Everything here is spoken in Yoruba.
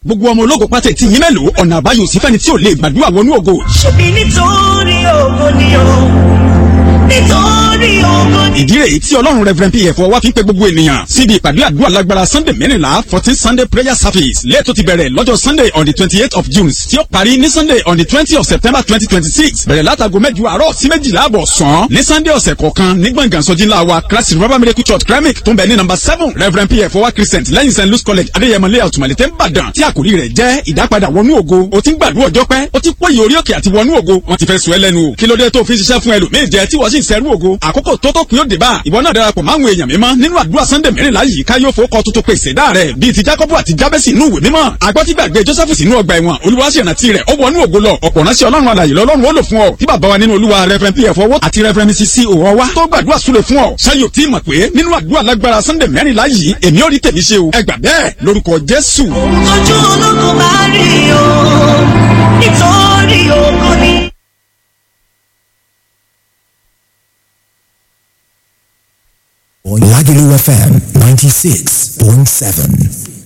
gbogbo ọmọ ológo pátá tí yín mélòó ọ̀nà àbáyọ sí fẹ́ni tí ò lè gbàdúrà wọnú ògo. ṣebí nítorí ògo ni o, nítorí ògo ni. ìdí rèé tí ọlọ́run Reverend P.F. wá fi ń pe gbogbo ènìyàn síbi ìpàdé àdúrà lágbára Sunday mẹ́rìnlá 14 Sunday prayer service lẹ́ẹ̀tọ́ ti bẹ̀rẹ̀ lọ́jọ́ Sunday on the 28th of June tí ó parí ní Sunday on the 20th of September 2026 bẹ̀rẹ̀ látago 8 àárọ̀ sí 12 àbọ̀ sàn ní Sunday ọ̀sẹ̀ kọ̀ọ̀kan ní gbọ̀ngàn sọ́jí ńlá wa Christ Revival Miracle Church Kremik tó ń bẹ ní number 7 Reverend P.F. wá Christian lẹ́yìn St. Louis College Adéyẹmọ layout Malete Ìbàdàn tí àkòrí rẹ̀ jẹ́ ìdápadà wọnú ògo. O ti ń gbàdúrà ọjọ́ pẹ́ o ti pòyì orí òkè àti wọnú ògo wọ́n ti fẹ́ sùn ẹ́ lẹ́nu o. kí ló dé tó fi ń ṣiṣẹ́ fún ẹlòmíì jẹ tí wọ́n sì ń sẹ́rú ògo. àkókò tó tó kún yóò dé bá ìwọ náà darapọ̀ máwọn èèyàn mímọ́ nínú àdúrà Sunday mẹ́rìnlá yìí ká yóò fowókọ tuntun pèsè dá rẹ̀ bíi ti Jákọ́bù àti Jábẹ́sì inú ìwé mímọ́. àgbọ́tí gbàgbé Jósẹ́fù sínú ọgbà ẹ̀wọ̀n Olúwa sì rántí rẹ̀ ó wọnú ògo lọ. ọ̀pọ̀ ránṣẹ́ Ọlọ́run alààyè lọ́lọ́run ó lò fún ọ tí bàbá wa nínú Olúwa Reverend P.F. àti Reverend Mrs. C. Òwòwá tó gbàdúrà súre fún ọ. ṣáyò tí mọ̀ pé nínú àdúrà lágbára Sunday mẹ́rìnlá yìí èmi ò rí tèmi ṣe o. ẹ gbà bẹ́ẹ̀ lórúkọ Jésù. ojú ológun bá rí o, nítorí ògo ni. Lagelu FM 96.7.